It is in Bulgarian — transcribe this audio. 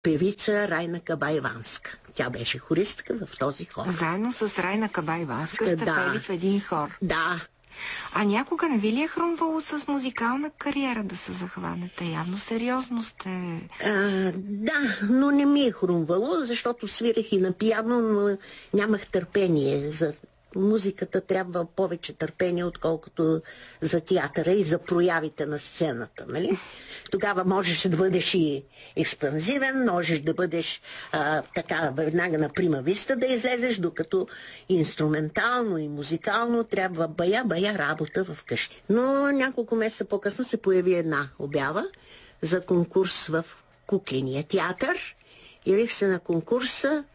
певица Райна Кабаиванска. Тя беше хористка в този хор. Заедно с Райна Кабаиванска сте пели в един хор. Да. А някога не ви ли е хрумвало с музикална кариера да се захванете? Явно сериозно сте... Да, но не ми е хрумвало, защото свирах и на пиано, но нямах търпение. За музиката трябва повече търпение, отколкото за театъра и за проявите на сцената, нали? Тогава можеш да бъдеш и експанзивен, можеш да бъдеш така веднага на прима виста да излезеш, докато инструментално и музикално трябва бая работа в къщи. Но няколко месеца по-късно се появи една обява за конкурс в кукления театър. Явих се на конкурса